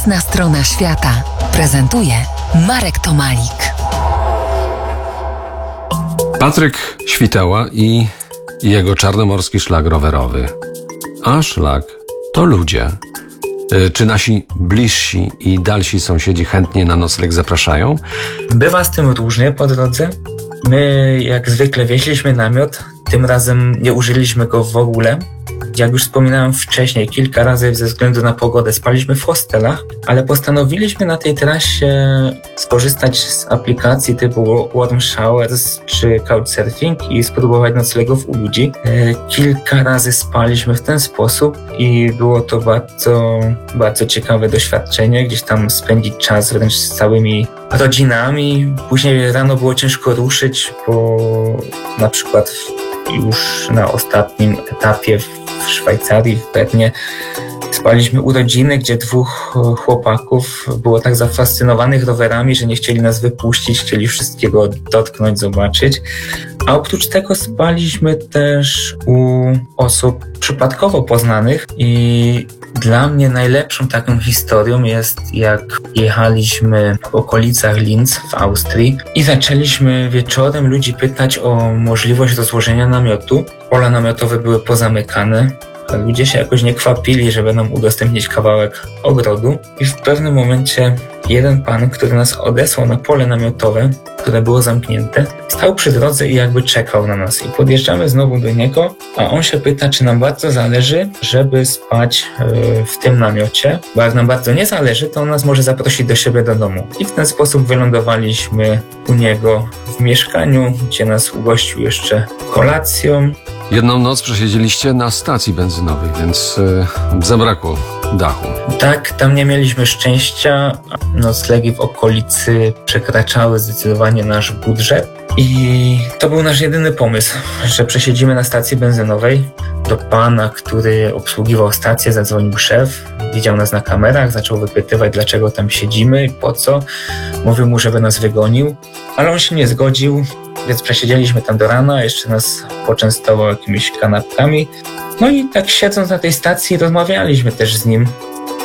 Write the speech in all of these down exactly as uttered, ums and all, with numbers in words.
Jasna strona świata prezentuje Marek Tomalik. Patryk Świtała i jego czarnomorski szlak rowerowy. A szlak to ludzie. Czy nasi bliżsi i dalsi sąsiedzi chętnie na nocleg zapraszają? Bywa z tym różnie po drodze. My jak zwykle wieźliśmy namiot, tym razem nie użyliśmy go w ogóle. Jak już wspominałem wcześniej, kilka razy ze względu na pogodę spaliśmy w hostelach, ale postanowiliśmy na tej trasie skorzystać z aplikacji typu Warm Showers czy Couchsurfing i spróbować noclegów u ludzi. Kilka razy spaliśmy w ten sposób i było to bardzo, bardzo ciekawe doświadczenie, gdzieś tam spędzić czas wręcz z całymi rodzinami. Później rano było ciężko ruszyć, bo na przykład już na ostatnim etapie w Szwajcarii, w Bernie, spaliśmy u rodziny, gdzie dwóch chłopaków było tak zafascynowanych rowerami, że nie chcieli nas wypuścić, chcieli wszystkiego dotknąć, zobaczyć. A oprócz tego spaliśmy też u osób przypadkowo poznanych i dla mnie najlepszą taką historią jest, jak jechaliśmy w okolicach Linz w Austrii i zaczęliśmy wieczorem ludzi pytać o możliwość rozłożenia namiotu. Pola namiotowe były pozamykane. Ludzie się jakoś nie kwapili, żeby nam udostępnić kawałek ogrodu i w pewnym momencie jeden pan, który nas odesłał na pole namiotowe, które było zamknięte, stał przy drodze i jakby czekał na nas. I podjeżdżamy znowu do niego, a on się pyta, czy nam bardzo zależy, żeby spać w tym namiocie, bo jak nam bardzo nie zależy, to on nas może zaprosić do siebie do domu. I w ten sposób wylądowaliśmy u niego w mieszkaniu, gdzie nas ugościł jeszcze kolacją. Jedną noc przesiedzieliście na stacji benzynowej, więc yy, zabrakło dachu. Tak, tam nie mieliśmy szczęścia. Noclegi w okolicy przekraczały zdecydowanie nasz budżet. I to był nasz jedyny pomysł, że przesiedzimy na stacji benzynowej. Do pana, który obsługiwał stację, zadzwonił szef, widział nas na kamerach, zaczął wypytywać, dlaczego tam siedzimy i po co. Mówił mu, żeby nas wygonił, ale on się nie zgodził, więc przesiedzieliśmy tam do rana, jeszcze nas poczęstował jakimiś kanapkami. No i tak siedząc na tej stacji rozmawialiśmy też z nim,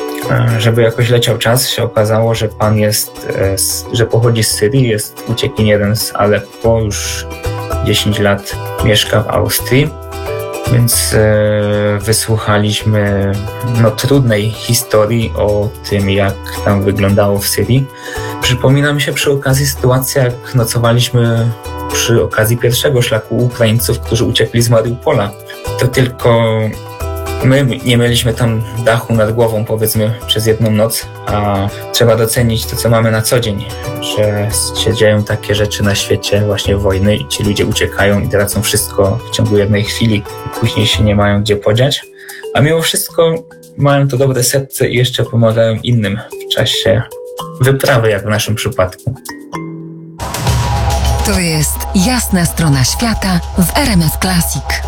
żeby jakoś leciał czas. Się okazało, że pan jest, że pochodzi z Syrii, jest uciekinierem z Aleppo, już dziesięć lat mieszka w Austrii. Więc e, wysłuchaliśmy no, trudnej historii o tym, jak tam wyglądało w Syrii. Przypomina mi się przy okazji sytuacja, jak nocowaliśmy przy okazji pierwszego szlaku Ukraińców, którzy uciekli z Mariupola. To tylko my nie mieliśmy tam dachu nad głową, powiedzmy, przez jedną noc, a trzeba docenić to, co mamy na co dzień, że się dzieją takie rzeczy na świecie, właśnie wojny i ci ludzie uciekają i tracą wszystko w ciągu jednej chwili i później się nie mają gdzie podziać, a mimo wszystko mają to dobre serce i jeszcze pomagają innym w czasie wyprawy, jak w naszym przypadku. To jest Jasna strona świata w R M F Classic.